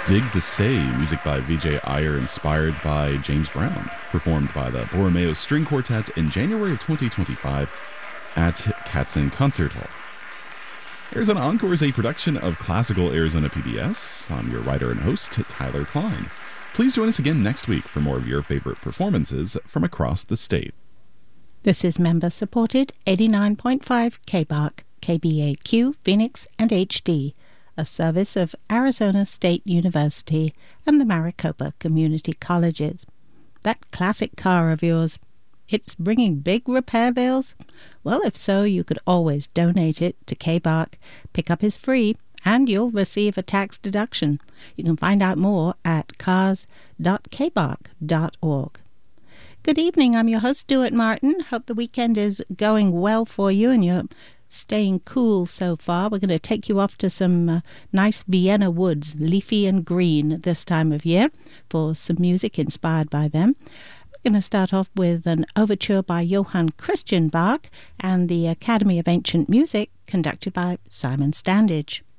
Dig the Say, music by Vijay Iyer, inspired by James Brown, performed by the Borromeo String Quartet in January of 2025 at Katzen Concert Hall. Arizona Encore is a production of Classical Arizona PBS. I'm your writer and host, Tyler Klein. Please join us again next week for more of your favorite performances from across the state. This is member-supported 89.5 KBARC, KBAQ, Phoenix, and HD, a service of Arizona State University and the Maricopa Community Colleges. That classic car of yours, it's bringing big repair bills? Well, if so, you could always donate it to KBARC. Pickup is free, and you'll receive a tax deduction. You can find out more at cars.kbarc.org. Good evening, I'm your host, Stuart Martin. Hope the weekend is going well for you and you're staying cool so far. We're going to take you off to some nice Vienna woods, leafy and green this time of year, for some music inspired by them. We're going to start off with an overture by Johann Christian Bach and the Academy of Ancient Music, conducted by Simon Standage.